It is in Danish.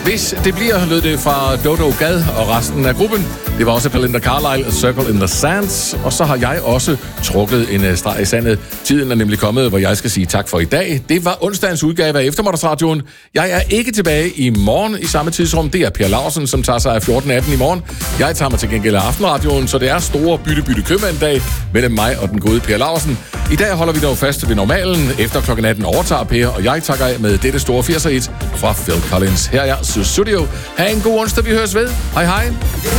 Hvis det bliver, lød det fra Dodo Gad og resten af gruppen. Det var også Belinda Carlisle, Circle in the Sands. Og så har jeg også trukket en streg i sandet. Tiden er nemlig kommet, hvor jeg skal sige tak for i dag. Det var onsdagens udgave af Eftermiddagsradioen. Jeg er ikke tilbage i morgen i samme tidsrum. Det er Per Laursen, som tager sig af 14.18 i morgen. Jeg tager mig til gengæld af Aftenradioen, så det er store bytte-købmand-dag mellem mig og den gode Per Laursen. I dag holder vi dog fast ved normalen. Efter klokken 18 overtager Per, og jeg takker af med dette store 80'er-hit fra Phil Collins. Her er jeg, Studio. Ha' en god onsdag, vi høres ved. Hej hej.